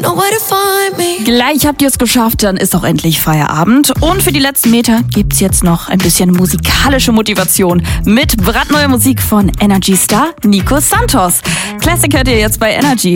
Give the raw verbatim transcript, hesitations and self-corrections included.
know where to find me. Gleich habt ihr es geschafft, dann ist auch endlich Feierabend. Und für die letzten Meter gibt's jetzt noch ein bisschen musikalische Motivation mit brandneuer Musik von Energy Star Nico Santos. Classic hört ihr jetzt bei Energy.